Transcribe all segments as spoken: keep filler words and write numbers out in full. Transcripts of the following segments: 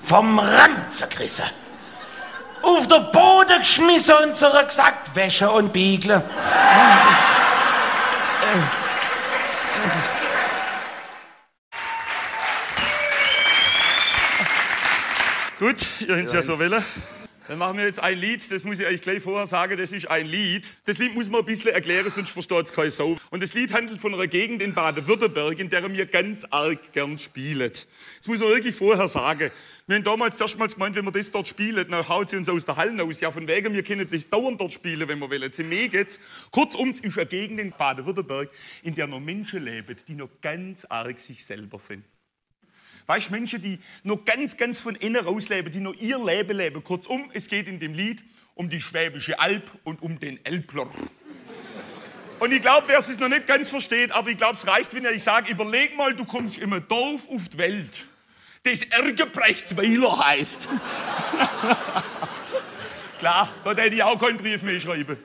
vom Rand zergrissen. Auf den Boden geschmissen und zurückgesagt, Wäsche und Biegle. Gut, ihr habt es ja so wollen. Dann machen wir jetzt ein Lied, das muss ich euch gleich vorher sagen, das ist ein Lied. Das Lied muss man ein bisschen erklären, sonst versteht es kein Sau. Und das Lied handelt von einer Gegend in Baden-Württemberg, in der wir ganz arg gern spielen. Das muss man wirklich vorher sagen. Wir haben damals erstmals gemeint, wenn wir das dort spielen, dann haut sie uns aus der Halle aus. Ja, von wegen, wir können das dauernd dort spielen, wenn wir wollen. Zum mir geht's. Kurzum, es ist eine Gegend in Baden-Württemberg, in der noch Menschen leben, die noch ganz arg sich selber sind. Weißt du, Menschen, die noch ganz, ganz von innen raus leben, die noch ihr Leben leben. Kurzum, es geht in dem Lied um die Schwäbische Alb und um den Elbler. Und ich glaube, wer es noch nicht ganz versteht, aber ich glaube, es reicht, wenn ich sage, überleg mal, du kommst in einem Dorf auf die Welt, das Ergebrechtsweiler heißt. Klar, da hätte ich auch keinen Brief mehr schreiben.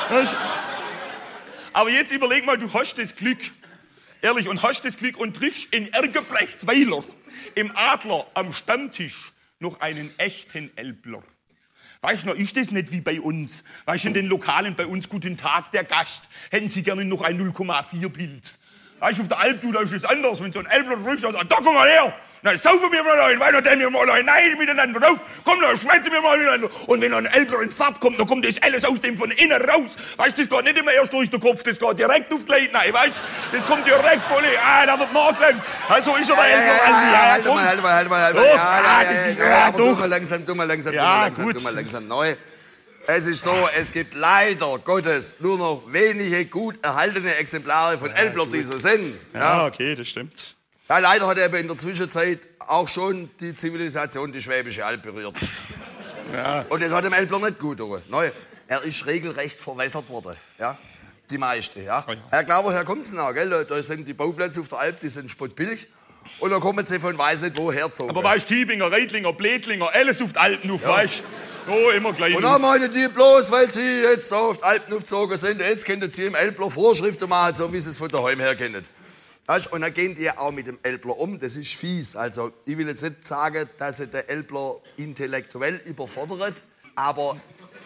Aber jetzt überleg mal, du hast das Glück, ehrlich, und hast das Glück und triffst in Ergebrechtsweiler im Adler am Stammtisch noch einen echten Elbler. Weißt du, noch ist das nicht wie bei uns. Weißt du, in den Lokalen bei uns, guten Tag, der Gast, hätten sie gerne noch ein null Komma vier Pilz. Weißt du, auf der Alp, du, da ist es anders, wenn so ein Elbler trifft, dann sagt, da komm mal her, dann saufen wir mal ein, weiter denn wir mal ein, nein, miteinander drauf, komm, dann schwätzen wir mal miteinander. Und wenn ein Elbler ins Fahrt kommt, dann kommt das alles aus dem von innen raus. Weißt du, das geht nicht immer erst durch den Kopf, das geht direkt auf die Leute rein, weißt du, das kommt direkt voll, ah, da wird nachgelangt. Also ist er der Elbler, ja, ja, ja, halt mal, halt mal, halt mal, halt mal, oh, ja, ah, ja, das ja, ist, ja, ja, aber doch. du mal langsam, du mal langsam, du Ja, mal langsam, gut. du mal langsam, neu. Es ist so, es gibt leider Gottes nur noch wenige gut erhaltene Exemplare von ja, Elbler, die so sind. Ja, ja, okay, das stimmt. Ja, leider hat er aber in der Zwischenzeit auch schon die Zivilisation, die Schwäbische Alb, berührt. Ja. Und das hat dem Elbler nicht gut getan. Neu. Er ist regelrecht verwässert worden. Ja? Die meiste. Ja? Oh ja. Herr Klar, woher kommt es denn auch? Gell? Da sind die Bauplätze auf der Alp, die sind spottbillig. Und dann kommen sie von weiß nicht woher gezogen. Aber weißt du, Tiebinger, Reitlinger, Blätlinger, alles auf die Alpen auf, ja. Weißt du? Oh, immer gleich. Und dann meinen die bloß, weil sie jetzt so auf die Alpen aufgezogen sind, jetzt können sie im Elbler Vorschriften machen, so wie sie es von daheim her kennen. Weißt? Und dann gehen die auch mit dem Elbler um, das ist fies. Also ich will jetzt nicht sagen, dass sie der Elbler intellektuell überfordert, aber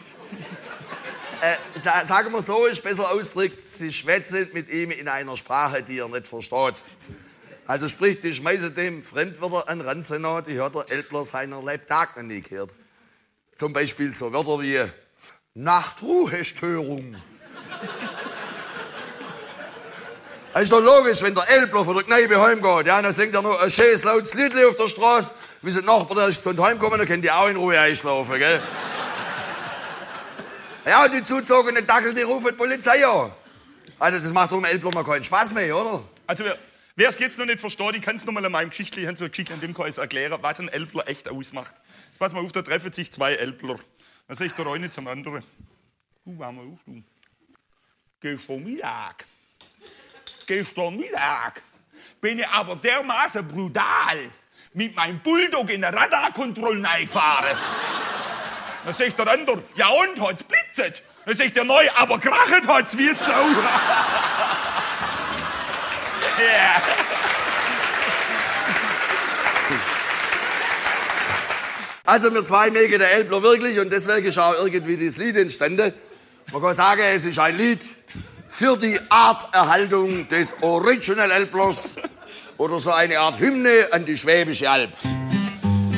äh, sagen wir so, ist besser ausgedrückt, sie schwätzen mit ihm in einer Sprache, die er nicht versteht. Also sprich, die schmeißen dem Fremdwörter an Ranzen an, die hat der Elbler seiner Lebtag noch nie gehört. Zum Beispiel so Wörter wie Nachtruhestörung. Das ist doch logisch, wenn der Elbler von der Kneipe heimgeht, ja, dann singt er noch ein schönes lautes Liedli auf der Straße. Wie der Nachbar, der ist gesund heimgekommen, dann können die auch in Ruhe einschlafen, gell? Ja, und die zuzogenen Dackel, die rufen die Polizei an. Also das macht dem Elbler noch keinen Spaß mehr, oder? Also wer es jetzt noch nicht versteht, ich kann es noch mal an meinem Geschichtli, so eine Geschichte an dem kann ich erklären, was ein Elbler echt ausmacht. Jetzt pass mal auf, da treffen sich zwei Elbler. Dann sag ich der eine zum anderen. Du, warte mal auf, du. Gestern Mittag. Gestern Mittag bin ich aber dermaßen brutal mit meinem Bulldog in der Radarkontrolle eingefahren. Dann sagt der andere, ja und, hat's blitzet? Dann sagt der Neue, aber krachet hat's wie Sau. Yeah. Also wir zwei mögen der Elbler wirklich und deswegen ist auch irgendwie das Lied entstanden. Man kann sagen, es ist ein Lied für die Arterhaltung des Original Elblers oder so eine Art Hymne an die Schwäbische Alb.